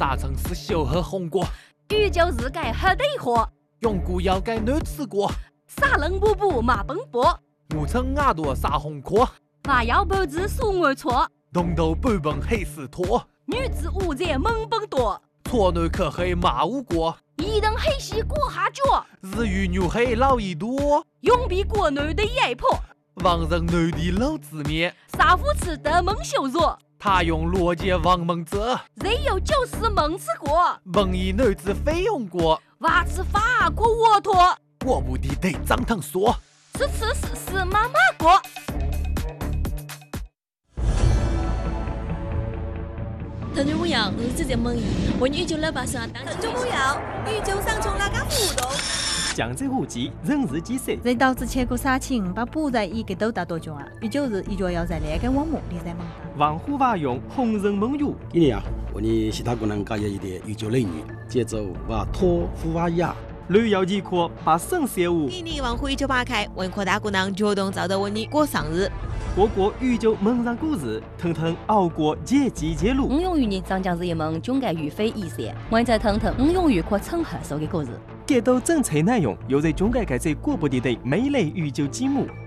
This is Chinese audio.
啥城市小喝红果？ 宇宙日改喝对火， 永固要改男吃过。 啥冷布布马奔波， 我称牙朵啥红壳？ 娃要脖子数我错， 东头半本黑丝拖。 女子五在猛奔多， 错男可黑马无过。 一等黑西过下脚， 日语牛黑老一多。 永比国男的压迫， 王人男的老子面。 杀父吃的蒙羞辱， 他用逻辑王蒙者。 人有就是蒙吃过， 蒙一男子非用过。 娃吃法过沃托， 我不的得张腾说。 是妈妈过。 腾讯母羊日子在蒙伊，为宇宙老爸上当。 腾讯母羊宇宙上从哪个互动？ 江浙沪籍人日几岁？ 人导致千古杀青，把不在一个都打多久啊？宇宙日一脚要在那个网目里在蒙。 王虎娃用红人蒙语。 今年啊，我们其他功能加一点宇宙类女，接着娃托夫娃呀。 旅游极客把省事务。 今年王虎198开，文科大姑娘主动找到我你过生日。 过过宇宙蒙上故事，腾腾熬过节季节路。 用于你长江日一蒙总该于非一线，我在腾腾用于可称合手的故事。 给到整切内容，又在中改改在过不的美丽宇宙节目。